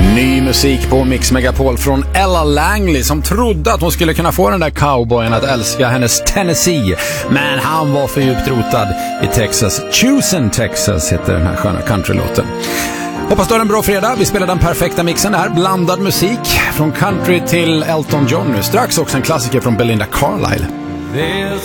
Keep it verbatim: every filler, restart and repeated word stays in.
Ny musik på Mix Megapol från Ella Langley som trodde att hon skulle kunna få den där cowboyen att älska hennes Tennessee. Men han var för djupt rotad i Texas. Choosing Texas heter den här sköna countrylåten. Hoppas du har en bra fredag. Vi spelar den perfekta mixen här. Blandad musik från country till Elton John nu. Strax också en klassiker från Belinda Carlisle.